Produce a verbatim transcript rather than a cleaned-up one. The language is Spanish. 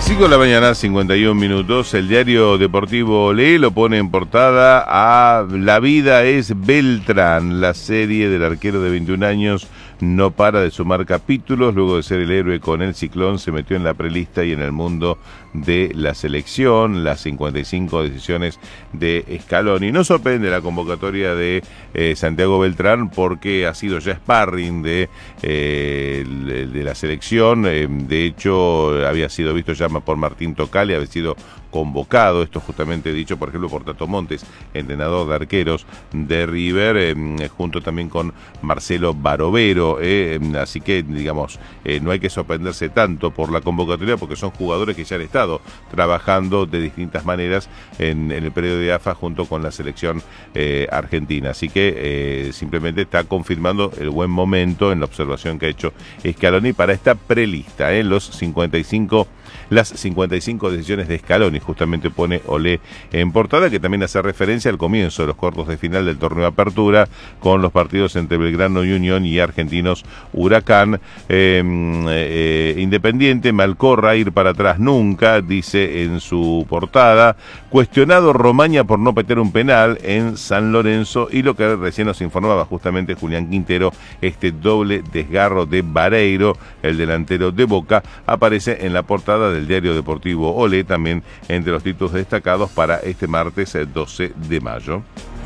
cinco de la mañana, cincuenta y un minutos, el diario deportivo Olé lo pone en portada a La vida es Beltrán. La serie del arquero de veintiún años no para de sumar capítulos. Luego de ser el héroe con el Ciclón, se metió en la prelista y en el mundo de la selección. Las cincuenta y cinco decisiones de Scaloni. No sorprende la convocatoria de eh, Santiago Beltrán, porque ha sido ya sparring de, eh, de la selección. Eh, de hecho, había sido visto ya por Martín Tocali, había sido convocado, esto justamente dicho por ejemplo por Tato Montes, entrenador de arqueros de River, eh, junto también con Marcelo Barovero, eh, así que digamos, eh, no hay que sorprenderse tanto por la convocatoria, porque son jugadores que ya han estado trabajando de distintas maneras en, en el periodo de A F A junto con la selección eh, argentina, así que eh, simplemente está confirmando el buen momento en la observación que ha hecho Scaloni para esta prelista, eh, los cincuenta y cinco las cincuenta y cinco decisiones de Scaloni, justamente pone Olé en portada, que también hace referencia al comienzo de los cuartos de final del torneo de apertura, con los partidos entre Belgrano y Unión y Argentinos Huracán. Eh, eh, Independiente, Malcorra, ir para atrás nunca, dice en su portada. Cuestionado Romaña por no meter un penal en San Lorenzo, y lo que recién nos informaba justamente Julián Quintero, este doble desgarro de Vareiro, el delantero de Boca, aparece en la portada del diario deportivo Olé, también entre los títulos destacados para este martes doce de mayo.